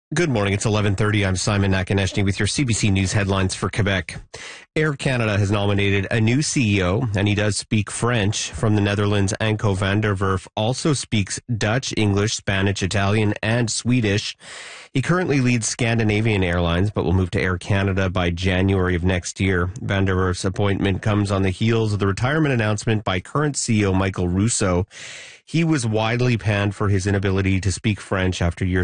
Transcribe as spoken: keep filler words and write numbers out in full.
Good morning. It's eleven thirty. I'm Simon Nakaneshny with your C B C News headlines for Quebec. Air Canada has nominated a new C E O, and he does speak French. From the Netherlands, Anko van der Werf also speaks Dutch, English, Spanish, Italian, and Swedish. He currently leads Scandinavian Airlines, but will move to Air Canada by January of next year. Van der Werf's appointment comes on the heels of the retirement announcement by current C E O Michael Rousseau. He was widely panned for his inability to speak French after years